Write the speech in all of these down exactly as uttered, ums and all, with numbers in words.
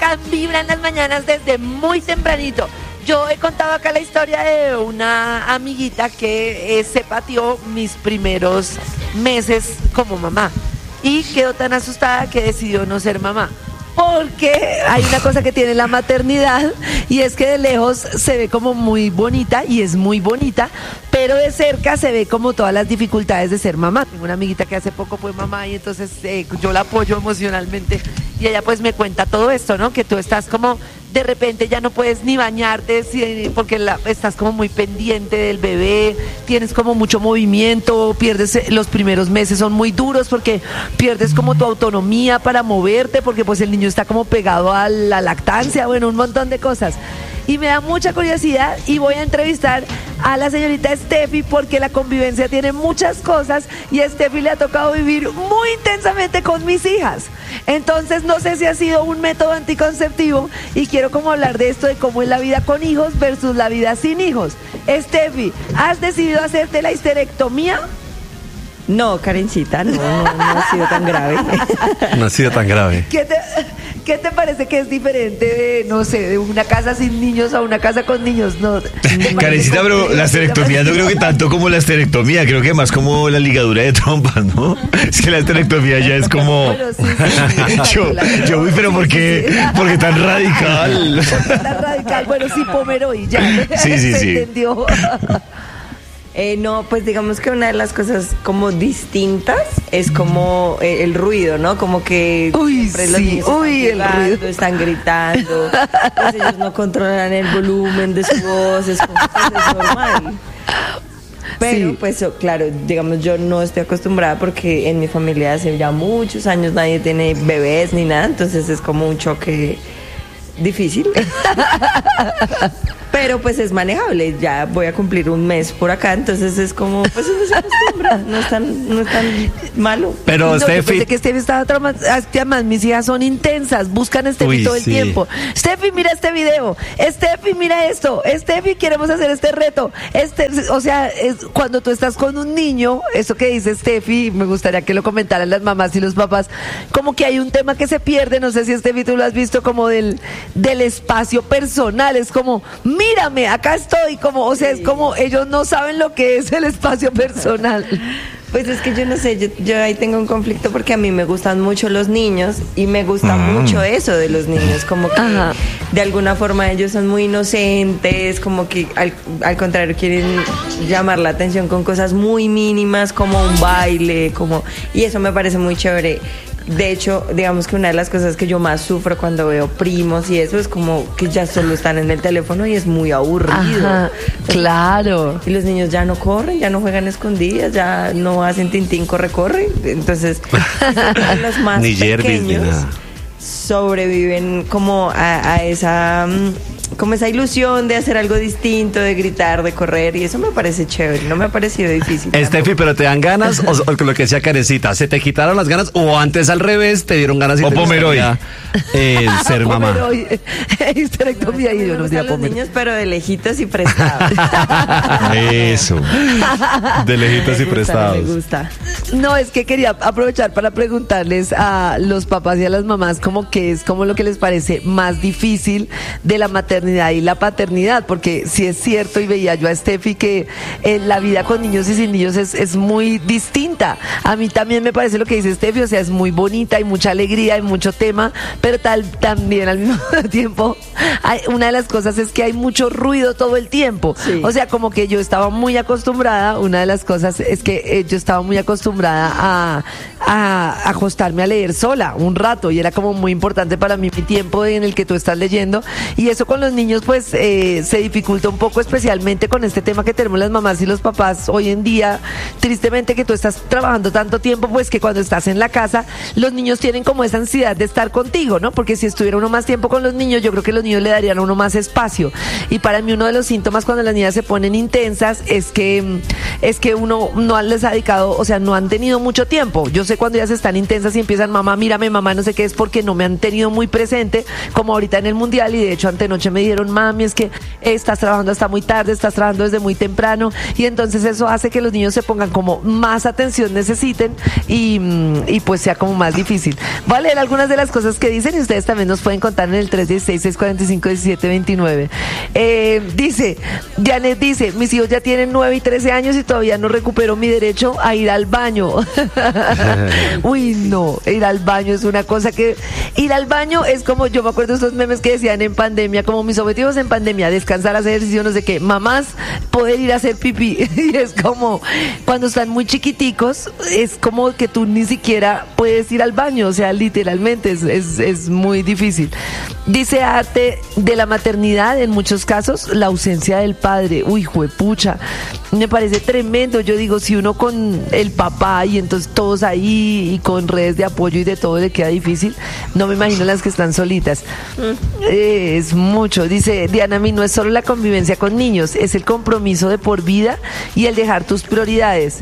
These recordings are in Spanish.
están? Vibra en las mañanas desde muy tempranito. Yo he contado acá la historia de una amiguita que eh, se pateó mis primeros meses como mamá y quedó tan asustada que decidió no ser mamá. Porque hay una cosa que tiene la maternidad y es que de lejos se ve como muy bonita y es muy bonita, pero de cerca se ve como todas las dificultades de ser mamá. Tengo una amiguita que hace poco fue mamá y entonces eh, yo la apoyo emocionalmente y ella pues me cuenta todo esto, ¿no? Que tú estás como, de repente ya no puedes ni bañarte si, porque la, estás como muy pendiente del bebé, tienes como mucho movimiento, pierdes, los primeros meses son muy duros porque pierdes como tu autonomía para moverte, porque pues el niño está como pegado a la lactancia, bueno, un montón de cosas. Y me da mucha curiosidad y voy a entrevistar a la señorita Steffi porque la convivencia tiene muchas cosas y a Steffi le ha tocado vivir muy intensamente con mis hijas. Entonces no sé si ha sido un método anticonceptivo y quiero como hablar de esto, de cómo es la vida con hijos versus la vida sin hijos. Steffi, ¿has decidido hacerte la histerectomía? No, Karencita, no, no, no ha sido tan grave. No ha sido tan grave. ¿Qué te, ¿Qué te parece que es diferente de, no sé, de una casa sin niños a una casa con niños? No, Karencita, pero la esterectomía no creo que tanto como la esterectomía, creo que más como la ligadura de trompas, ¿no? Es que la esterectomía ya es como... Bueno, sí, sí, sí, yo, yo, uy, pero ¿por qué, ¿por qué tan radical? ¿Por qué tan radical? Bueno, sí, Pomeroy, ya. Sí, sí, se sí. entendió. Eh, no, pues digamos que una de las cosas como distintas es como eh, el ruido, ¿no? Como que uy, siempre los sí, niños uy, están jugando, el ruido. están gritando, pues ellos no controlan el volumen de su voz, es como pues, es normal. Pero sí. pues claro, digamos yo no estoy acostumbrada porque en mi familia hace ya muchos años nadie tiene bebés ni nada, entonces es como un choque difícil. Pero pues es manejable, ya voy a cumplir un mes por acá, entonces es como, pues uno se acostumbra, no es tan, no es tan malo. Pero no, Steffi... Yo pensé que Steffi estaba traumatizada, además mis hijas son intensas, buscan a Steffi Uy, todo el sí. tiempo. Steffi, mira este video, Steffi, mira esto, Steffi, queremos hacer este reto. Este, o sea, es, cuando tú estás con un niño, eso que dice Steffi, me gustaría que lo comentaran las mamás y los papás, como que hay un tema que se pierde, no sé si Steffi tú lo has visto, como del, del espacio personal, es como... mírame, acá estoy, como, o sea, es como ellos no saben lo que es el espacio personal. Pues es que yo no sé, yo, yo ahí tengo un conflicto porque a mí me gustan mucho los niños y me gusta mm. mucho eso de los niños, como que Ajá. de alguna forma ellos son muy inocentes, como que al, al contrario quieren llamar la atención con cosas muy mínimas, como un baile, como y eso me parece muy chévere. De hecho, digamos que una de las cosas que yo más sufro cuando veo primos y eso es como que ya solo están en el teléfono y es muy aburrido. Ajá, claro. Y los niños ya no corren, ya no juegan escondidas, ya no hacen tintín, corre, corre. Entonces, los más ni pequeños ni nada. sobreviven como a, a esa... como esa ilusión de hacer algo distinto, de gritar, de correr, y eso me parece chévere, no me ha parecido difícil. Steffi, ¿pero te dan ganas? O, o lo que decía Karencita, ¿se te quitaron las ganas? ¿O antes al revés te dieron ganas y o te Pomeroy. eh, ser mamá? Pomeroy, histerectomía y yo no sé los niños, pero de lejitos y prestados. Eso. De lejitos y me gusta, prestados. Me gusta. No, es que quería aprovechar para preguntarles a los papás y a las mamás como que es como lo que les parece más difícil de la maternidad y la paternidad, porque sí es cierto y veía yo a Steffi que eh, la vida con niños y sin niños es, es muy distinta. A mí también me parece lo que dice Steffi, o sea, es muy bonita, hay mucha alegría, hay mucho tema, pero tal también al mismo tiempo hay, una de las cosas es que hay mucho ruido todo el tiempo. Sí. O sea, como que yo estaba muy acostumbrada, una de las cosas es que eh, yo estaba muy acostumbrada a, a acostarme a leer sola un rato y era como muy importante para mí mi tiempo en el que tú estás leyendo, y eso con los niños pues eh, se dificulta un poco, especialmente con este tema que tenemos las mamás y los papás hoy en día, tristemente, que tú estás trabajando tanto tiempo, pues que cuando estás en la casa los niños tienen como esa ansiedad de estar contigo, ¿no? Porque si estuviera uno más tiempo con los niños, yo creo que los niños le darían a uno más espacio, y para mí uno de los síntomas cuando las niñas se ponen intensas es que es que uno no les ha dedicado, o sea, no han tenido mucho tiempo. Yo sé cuando ellas están intensas y empiezan, mamá, mírame, mamá, no sé qué, es porque no me han tenido muy presente, como ahorita en el mundial, y de hecho antenoche me dijeron, mami, es que eh, estás trabajando hasta muy tarde, estás trabajando desde muy temprano, y entonces eso hace que los niños se pongan como más atención necesiten y, y pues sea como más difícil. Voy a leer algunas de las cosas que dicen y ustedes también nos pueden contar en el tres uno seis, seis cuatro cinco, uno siete dos nueve. Eh, dice, Janet dice, mis hijos ya tienen nueve y trece años y todavía no recupero mi derecho a ir al baño. Uy, no, ir al baño es una cosa que... Ir al baño es como, yo me acuerdo de esos memes que decían en pandemia, como mis objetivos en pandemia, descansar, hacer ejercicio, no sé qué, mamás, poder ir a hacer pipí. Y es como, cuando están muy chiquiticos, es como que tú ni siquiera puedes ir al baño, o sea, literalmente es, es, es muy difícil. Dice Arte, de la maternidad, en muchos casos, la ausencia del padre. Uy, juepucha, me parece tremendo. Yo digo, si uno con el papá y entonces todos ahí y con redes de apoyo y de todo le queda difícil, no me imagino las que están solitas. Mm. Eh, es mucho. Dice Diana, mi no es solo la convivencia con niños, es el compromiso de por vida y el dejar tus prioridades.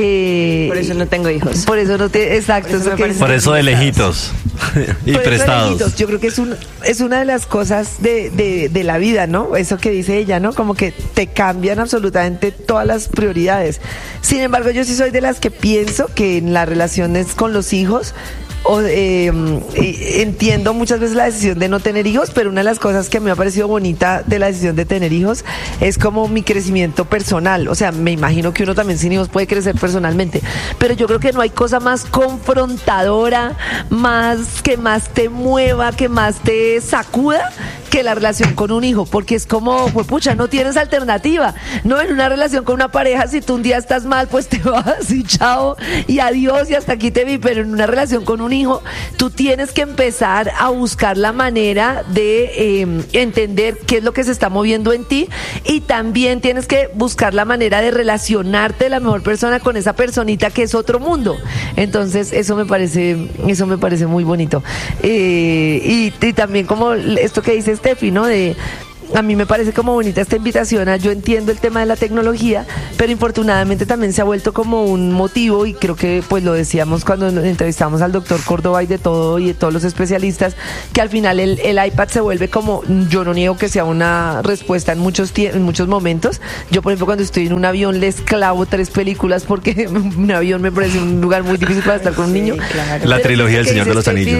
Eh, por eso no tengo hijos. Por eso no te, exacto. Por eso, eso, que por eso de lejitos y por prestados. Eso de lejitos. Yo creo que es, un, es una de las cosas de, de, de la vida, ¿no? Eso que dice ella, ¿no? Como que te cambian absolutamente todas las prioridades. Sin embargo, yo sí soy de las que pienso que en las relaciones con los hijos, O, eh, eh, entiendo muchas veces la decisión de no tener hijos, pero una de las cosas que me ha parecido bonita de la decisión de tener hijos es como mi crecimiento personal. O sea, me imagino que uno también sin hijos puede crecer personalmente, pero yo creo que no hay cosa más confrontadora, más que más te mueva, que más te sacuda que la relación con un hijo, porque es como, pues pucha, no tienes alternativa. No, en una relación con una pareja, si tú un día estás mal, pues te vas y chao y adiós y hasta aquí te vi, pero en una relación con un hijo, tú tienes que empezar a buscar la manera de eh, entender qué es lo que se está moviendo en ti, y también tienes que buscar la manera de relacionarte de la mejor persona con esa personita que es otro mundo. Entonces eso me parece, eso me parece muy bonito. Eh, y, y también como esto que dice Steffi, ¿no? De a mí me parece como bonita esta invitación a, yo entiendo el tema de la tecnología, pero infortunadamente también se ha vuelto como un motivo, y creo que pues lo decíamos cuando entrevistamos al doctor Córdoba y de todo y de todos los especialistas, que al final el, el iPad se vuelve como, yo no niego que sea una respuesta en muchos en muchos momentos. Yo, por ejemplo, cuando estoy en un avión les clavo tres películas porque un avión me parece un lugar muy difícil para estar con un niño. Sí, claro. La Pero trilogía del Señor de los Anillos.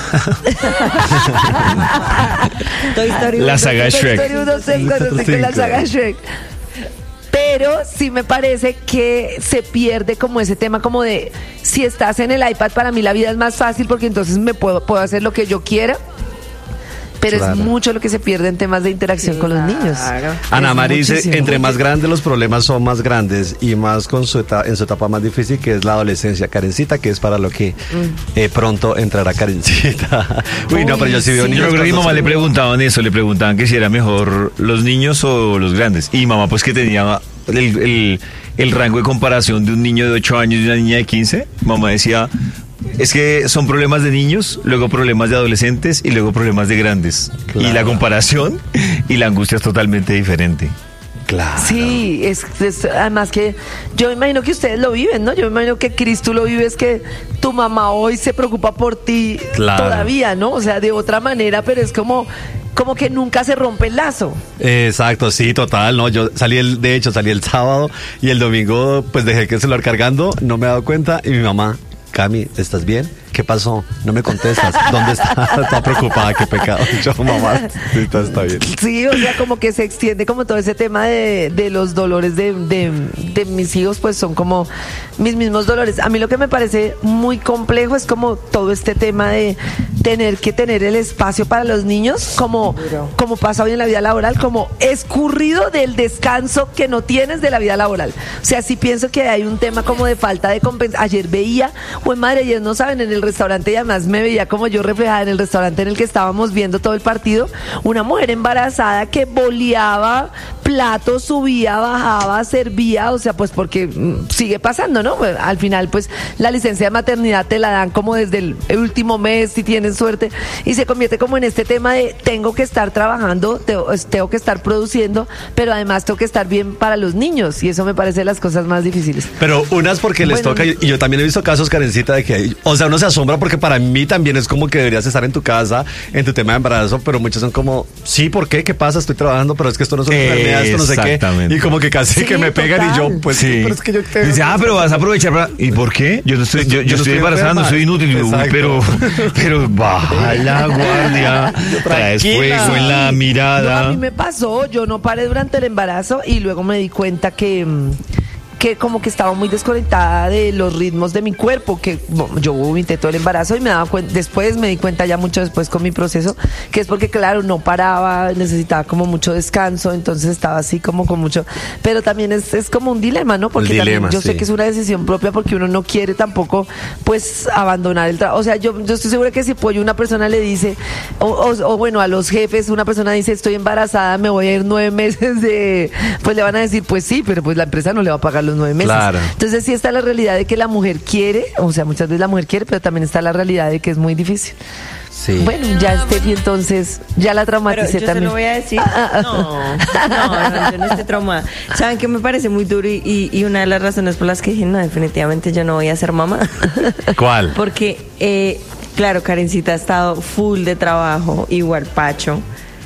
Toy Story La saga Shrek. La saga Shrek. Pero sí me parece que se pierde como ese tema como de, si estás en el iPad, para mí la vida es más fácil porque entonces me puedo, puedo hacer lo que yo quiera. Pero claro, es mucho lo que se pierde en temas de interacción sí, con los niños. Claro. Ana María dice, entre más grandes los problemas son más grandes y más con su etapa, en su etapa más difícil, que es la adolescencia. Karencita, que es para lo que mm. eh, pronto entrará Karencita. Uy, Uy, no, pero yo sí veo sí, niños. Yo creo que mi mamá le preguntaban eso, le preguntaban que si era mejor los niños o los grandes. Y mamá pues que tenía el, el, el rango de comparación de un niño de ocho años y una niña de quince. Mamá decía... Es que son problemas de niños, luego problemas de adolescentes y luego problemas de grandes. Claro. Y la comparación y la angustia es totalmente diferente. Claro. Sí, es, es además que yo me imagino que ustedes lo viven, ¿no? Yo me imagino que Cris, tú lo vives, que tu mamá hoy se preocupa por ti claro. todavía, ¿no? O sea, de otra manera, pero es como... como que nunca se rompe el lazo. Exacto, sí, total, no, yo salí el, de hecho salí el sábado y el domingo pues dejé el celular cargando, no me he dado cuenta y mi mamá, Cami, ¿estás bien? ¿Qué pasó? No me contestas. ¿Dónde está? Está preocupada, qué pecado. Yo, mamá, sí, todo está bien. Sí, o sea, como que se extiende como todo ese tema de, de los dolores de, de, de mis hijos, pues son como mis mismos dolores. A mí lo que me parece muy complejo es como todo este tema de tener que tener el espacio para los niños, como, como pasa hoy en la vida laboral, como escurrido del descanso que no tienes de la vida laboral. O sea, sí pienso que hay un tema como de falta de compensación. Ayer veía, pues madre, ellos no saben, en el restaurante, y además me veía como yo reflejada en el restaurante en el que estábamos viendo todo el partido, una mujer embarazada que boleaba platos, subía, bajaba, servía, o sea, pues porque mm, sigue pasando, ¿no? Pues, al final, pues la licencia de maternidad te la dan como desde el, el último mes, si tienes suerte, y se convierte como en este tema de tengo que estar trabajando, tengo, tengo que estar produciendo, pero además tengo que estar bien para los niños, y eso me parece de las cosas más difíciles. Pero unas porque les Bueno, toca, y yo también he visto casos, Karencita, de que, hay- o sea, uno se asombra porque para mí también es como que deberías estar en tu casa, en tu tema de embarazo, pero muchos son como, sí, ¿por qué? ¿Qué pasa? Estoy trabajando, pero es que esto no es una enfermedad, esto no sé qué. Exactamente. Y como que casi Sí, que me pegan y yo, total. pues sí, Sí. pero es que yo te... Dice, ah, pero vas a aprovechar para... ¿Y por qué? Yo no estoy, yo, yo Yo no estoy estoy embarazada, no enferma. soy inútil. Y yo, uy, Exacto. pero, pero baja la guardia. Traes Tranquila. fuego en la No, mirada. a mí me pasó, yo no paré durante el embarazo y luego me di cuenta que, mm, que como que estaba muy desconectada de los ritmos de mi cuerpo, que bueno, yo vomité todo el embarazo y me daba cuenta, después me di cuenta ya mucho después con mi proceso, que es porque claro, no paraba, necesitaba como mucho descanso, entonces estaba así como con mucho, pero también es, es como un dilema, ¿no? Porque El también dilema, yo sé sí. que es una decisión propia porque uno no quiere tampoco pues abandonar el trabajo, o sea, yo, yo estoy segura que si pollo una persona le dice, o, o, o bueno, a los jefes una persona dice estoy embarazada, me voy a ir nueve meses de, pues le van a decir pues sí, pero pues la empresa no le va a pagar los nueve meses. Claro. Entonces sí está la realidad de que la mujer quiere, o sea, muchas veces la mujer quiere, pero también está la realidad de que es muy difícil. Sí. Bueno, ya Steffi, entonces, ya la Pero traumaticé yo se también. lo voy a decir. No, no, no, yo no estoy traumada. ¿Saben qué me parece muy duro? Y, y, y una de las razones por las que dije, no, definitivamente yo no voy a ser mamá. ¿Cuál? Porque, eh, claro, Karencita ha estado full de trabajo, igual Pacho.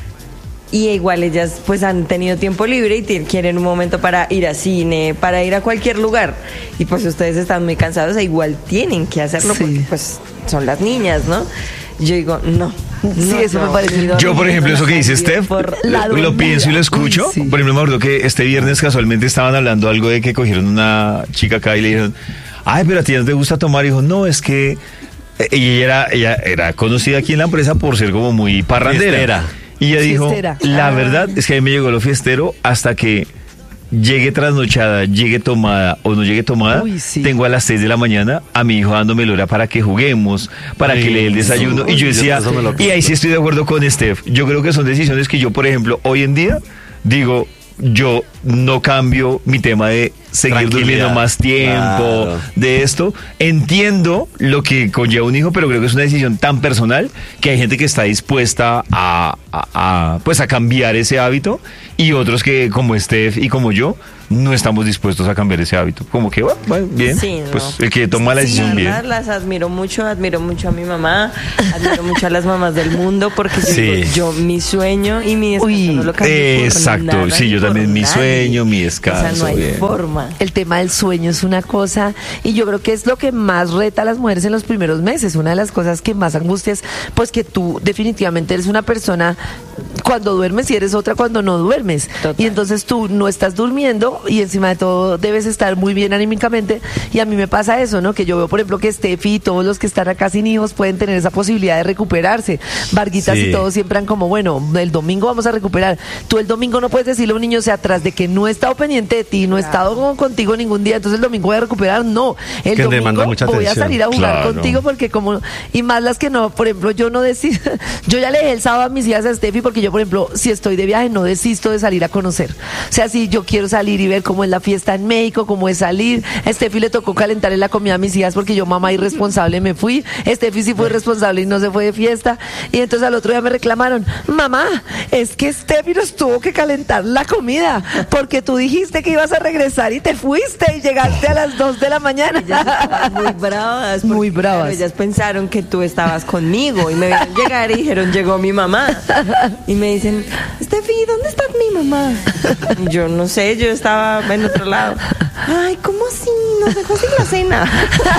Y igual ellas pues han tenido tiempo libre y ti- quieren un momento para ir a cine, para ir a cualquier lugar. Y pues ustedes están muy cansados e igual tienen que hacerlo Sí. porque pues son las niñas, ¿no? Yo digo, no. Sí, no, eso me no. parece Yo, Yo, por ejemplo, eso que dice Steph, por la lo, lo dormida. pienso y lo escucho. Uy, sí. Por ejemplo, me acuerdo que este viernes casualmente estaban hablando algo de que cogieron una chica acá y le dijeron, ay, pero a ti no te gusta tomar. Y dijo, no, es que... eh, Y ella era, ella era conocida aquí en la empresa por ser como muy parrandera. Fiestera. Y ella dijo, Fiestera. la Ah. verdad es que a mí me llegó lo fiestero hasta que llegue trasnochada, llegue tomada o no llegue tomada, Uy, sí. tengo a las seis de la mañana a mi hijo dándome el hora para que juguemos, para Ay, que le dé el desayuno. sí. Y yo Yo decía, eso me lo y ahí sí estoy de acuerdo con Steph. Yo creo que son decisiones que yo, por ejemplo, hoy en día digo, yo no cambio mi tema de seguir Tranquilidad. durmiendo más tiempo, Claro. de esto. Entiendo lo que conlleva un hijo, pero creo que es una decisión tan personal que hay gente que está dispuesta a, a- a, pues a cambiar ese hábito y otros que, como Steph y como yo, no estamos dispuestos a cambiar ese hábito. Como que, bueno, bueno, bien, Sí, no. pues el que toma la Sí, decisión la bien. verdad, las admiro mucho, admiro mucho a mi mamá, admiro mucho a las mamás del mundo, porque yo, Sí. digo, yo mi sueño y mi descanso Uy, no lo cambio por exacto, nada sí, ni yo por también, mi nadie. sueño, mi O descanso, sea, no hay bien. forma. El tema del sueño es una cosa y yo creo que es lo que más reta a las mujeres en los primeros meses. Una de las cosas que más angustia es pues que tú definitivamente eres una persona cuando duermes y eres otra cuando no duermes. Total. Y entonces tú no estás durmiendo y encima de todo debes estar muy bien anímicamente. Y a mí me pasa eso, ¿no? Que yo veo, por ejemplo, que Steffi y todos los que están acá sin hijos pueden tener esa posibilidad de recuperarse. Varguitas Sí. y todos siempre han como, bueno, el domingo vamos a recuperar. Tú el domingo no puedes decirle a un niño, o sea, tras de que no he estado pendiente de ti, no he estado como contigo ningún día, entonces el domingo voy a recuperar. No, el Que domingo demanda mucha voy a atención. salir a jugar Claro. contigo porque como, y más las que no, por ejemplo, yo no decido, yo ya le dejé el sábado a mis hijas a Steffi porque yo, por ejemplo, si estoy de viaje no desisto de salir a conocer. O sea, si yo quiero salir y ver cómo es la fiesta en México, cómo es salir, a Steffi le tocó calentarle la comida a mis hijas porque yo, mamá irresponsable, me fui. Steffi sí fue responsable y no se fue de fiesta. Y entonces al otro día me reclamaron, mamá, es que Steffi nos tuvo que calentar la comida porque tú dijiste que ibas a regresar y te fuiste y llegaste a las dos de la mañana. Ellas estaban muy bravas. porque, Muy bravas. claro, ellas pensaron que tú estabas conmigo y me vieron llegar y dijeron, llegó mi mamá. Y me dicen, Steffi, ¿dónde está mi mamá? Y yo no sé, yo estaba en otro lado. Ay, ¿cómo así? Nos dejó sin la cena.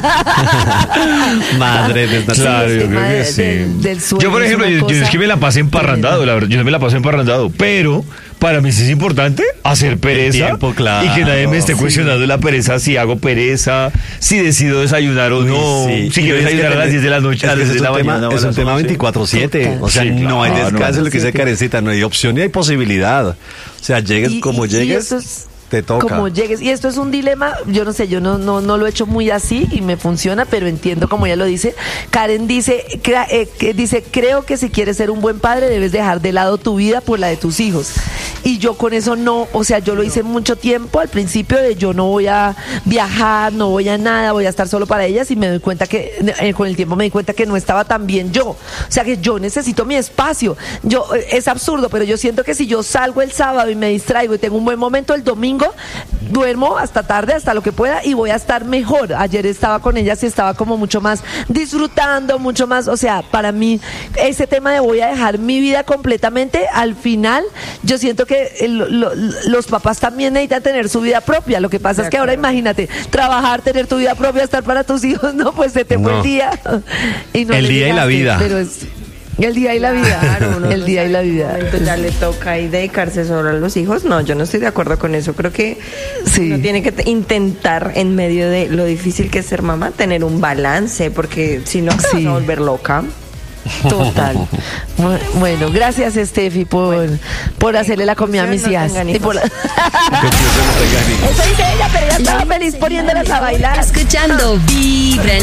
Madre de esta- Claro, el yo tema creo que de- sí. del- del sueño Yo, por es ejemplo, una yo, yo es cosa que me la pasé emparrandado, la verdad. Yo no me la paso emparrandado, pero para mí sí es importante hacer pereza. tiempo, claro. Y que nadie me esté Sí. cuestionando la pereza, si hago pereza, si decido desayunar o Uy, no, sí. si Y quiero es que desayunar a las tener- diez de la noche, es a que las ese diez de la es un tema- mañana. o a Es un las tema once. veinticuatro siete. Total. O sea, Sí, no hay claro. descanso, lo que dice Siete. Karencita, no hay opción ni hay posibilidad. O sea, llegues Y- como y- y llegues, esto es- te toca. Como llegues. Y esto es un dilema, yo no sé, yo no, no, no lo he hecho muy así y me funciona, pero entiendo como ella lo dice. Karen dice, crea- eh, que dice, creo que si quieres ser un buen padre debes dejar de lado tu vida por la de tus hijos. y yo con eso no, o sea, yo lo hice mucho tiempo al principio de yo no voy a viajar, no voy a nada, voy a estar solo para ellas y me doy cuenta que eh, con el tiempo me di cuenta que no estaba tan bien yo, o sea que yo necesito mi espacio. Yo, es absurdo, pero yo siento que si yo salgo el sábado y me distraigo y tengo un buen momento, el domingo duermo hasta tarde, hasta lo que pueda y voy a estar mejor. Ayer estaba con ellas y estaba como mucho más disfrutando, mucho más, o sea, para mí ese tema de voy a dejar mi vida completamente, al final yo siento que el, lo, los papás también necesitan tener su vida propia. Lo que pasa es que ahora imagínate, trabajar, tener tu vida propia, estar para tus hijos, no, pues se te fue No. el día. Y no El le día y la llegaste, vida. Pero es el día y la vida. Claro, uno el no día sabe y la en qué vida. momento ya le toca ahí dedicarse solo a los hijos. No, yo no estoy de acuerdo con eso. Creo que Sí. uno tiene que te- intentar, en medio de lo difícil que es ser mamá, tener un balance, porque si no te Sí. vas a volver loca. Total. Bu- Bueno, gracias, Steffi, por, por hacerle la comida a mis no hijas. tengan Y por la- Conclusión, no tengan hijos. Eso dice ella, pero ella estaba feliz poniéndolas a bailar. Escuchando Vibra.